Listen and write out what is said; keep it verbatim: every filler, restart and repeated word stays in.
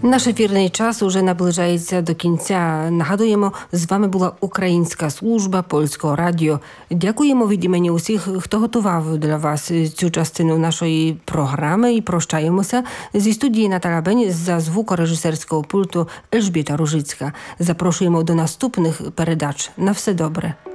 Наш ефірний час уже наближається до кінця. Нагадуємо, з вами була Українська служба Польського радіо. Дякуємо від імені усіх, хто готував для вас цю частину нашої програми, і прощаємося зі студії Наталя Бень, за звукорежисерського пульту Ельжбіта Ружицька. Запрошуємо до наступних передач. На все добре.